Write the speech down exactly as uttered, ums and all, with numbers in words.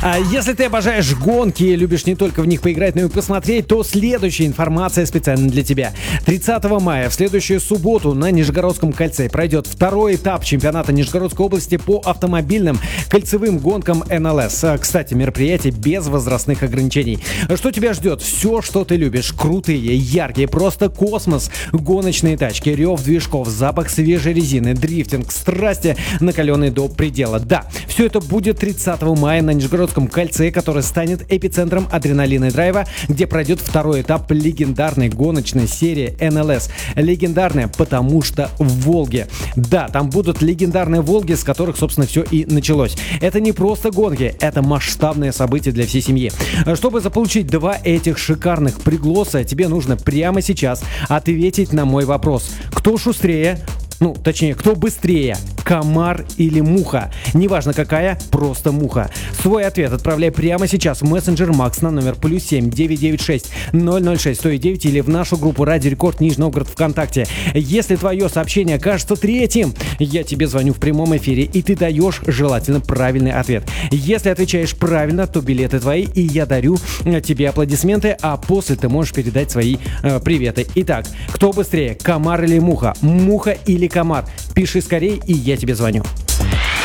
А если ты обожаешь гонки и любишь не только в них поиграть, но и посмотреть, то следующая информация специально для тебя. тридцатого мая, в следующую субботу, на Нижегородском кольце пройдет второй этап чемпионата Нижегородской области по автомобильным кольцевым гонкам эн эл эс. Кстати, мероприятие без возрастных ограничений. Что тебя ждет? Все, что ты любишь. Крутые, яркие, просто космос. Гоночные тачки, рев движков, запах свежей резины, дрифтинг, страсти, накаленные до предела. Да, все это будет тридцатого мая на Нижегородском кольце, который станет эпицентром адреналина и драйва, где пройдет второй этап легендарной гоночной серии эн эл эс. Легендарная, потому что в Волге. Да, там будут легендарные Волги, с которых, собственно, все и началось. Это не просто гонки, это масштабное событие для всей семьи. Чтобы заполучить два этих шикарных пригласа, тебе нужно прямо сейчас ответить на мой вопрос. Кто шустрее? Ну, точнее, кто быстрее? Комар или муха? Неважно какая, просто муха. Свой ответ отправляй прямо сейчас в мессенджер Макс на номер плюс семь девятьсот девяносто шесть ноль ноль шесть сто девять или в нашу группу Радио Рекорд Нижний Новгород ВКонтакте. Если твое сообщение окажется третьим, я тебе звоню в прямом эфире, и ты даешь желательно правильный ответ. Если отвечаешь правильно, то билеты твои, и я дарю тебе аплодисменты, а после ты можешь передать свои э, приветы. Итак, кто быстрее, комар или муха? Муха или комар? Пиши скорее, и я тебе звоню.